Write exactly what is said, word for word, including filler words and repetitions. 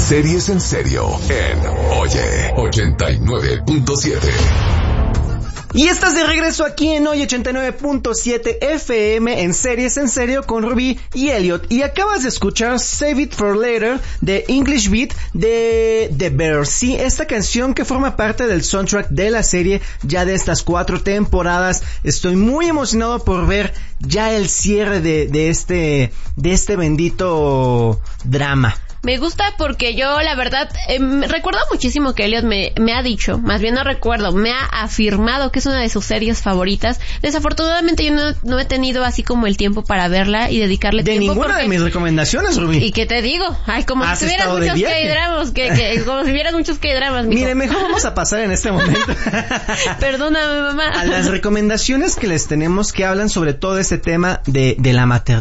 Series en Serio en Oye ochenta y nueve punto siete. Y estás de regreso aquí en Hoy ochenta y nueve punto siete F M en Series en Serio con Rubí y Elliot. Y acabas de escuchar Save It for Later de English Beat de The Bears. Sí, esta canción que forma parte del soundtrack de la serie ya de estas cuatro temporadas. Estoy muy emocionado por ver ya el cierre de, de este, de este bendito drama. Me gusta porque yo, la verdad, eh, recuerdo muchísimo que Elliot me, me ha dicho, más bien no recuerdo, me ha afirmado que es una de sus series favoritas. Desafortunadamente yo no, no he tenido así como el tiempo para verla y dedicarle de tiempo. De ninguna porque... de mis recomendaciones, Rubí. ¿Y qué te digo? Ay, como si tuvieras muchos K-dramas, que, que, como si hubieras muchos K-dramas. Mire, mejor vamos a pasar en este momento. Perdóname, mamá. A las recomendaciones que les tenemos que hablan sobre todo este tema de, de la mater,